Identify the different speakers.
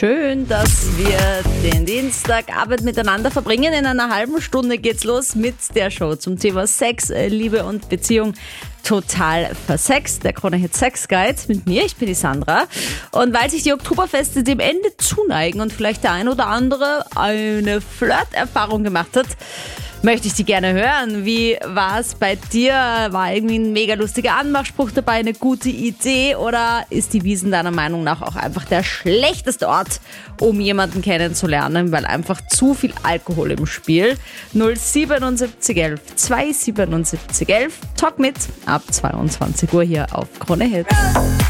Speaker 1: Schön, dass wir den Dienstagabend miteinander verbringen. In einer halben Stunde geht's los mit der Show zum Thema Sex, Liebe und Beziehung. Total versext, der Krone-Hit Sex Guide mit mir, ich bin die Sandra. Und weil sich die Oktoberfeste dem Ende zuneigen und vielleicht der ein oder andere eine Flirt-Erfahrung gemacht hat, möchte ich die gerne hören. Wie war es bei dir? War irgendwie ein mega lustiger Anmachspruch dabei, eine gute Idee? Oder ist die Wiesn deiner Meinung nach auch einfach der schlechteste Ort, um jemanden kennenzulernen, weil einfach zu viel Alkohol im Spiel? 07711 27711. Talk mit ab 22 Uhr hier auf Krone Hit.